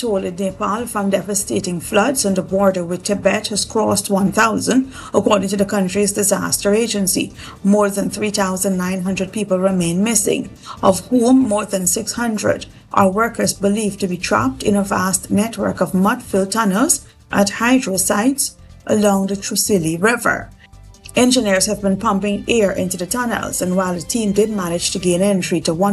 toll in Nepal from devastating floods on the border with Tibet has crossed 1,000, according to the country's disaster agency. More than 3,900 people remain missing, of whom more than 600 are workers believed to be trapped in a vast network of mud-filled tunnels at hydro sites along the Trusili River. Engineers have been pumping air into the tunnels, and while the team did manage to gain entry to one